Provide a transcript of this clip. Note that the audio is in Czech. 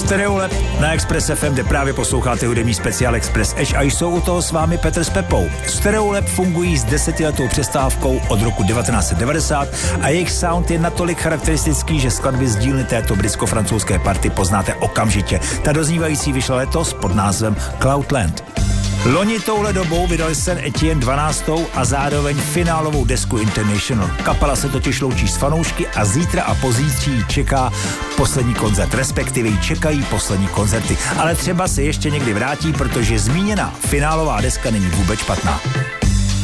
Stereolab na Express FM, kde právě posloucháte hudební speciál Express Edge a jsou u toho s vámi Petr s Pepou. Stereolab fungují s 10letou přestávkou od roku 1990 a jejich sound je natolik charakteristický, že skladby z dílny této britsko-francouzské party poznáte okamžitě. Ta doznívající vyšla letos pod názvem Cloudland. Loni touhle dobou vydal Saint Etienne 12. a zároveň finálovou desku International. Kapela se totiž loučí s fanoušky a zítra a pozítří čeká poslední koncert, respektive jí čekají poslední koncerty. Ale třeba se ještě někdy vrátí, protože zmíněná finálová deska není vůbec špatná.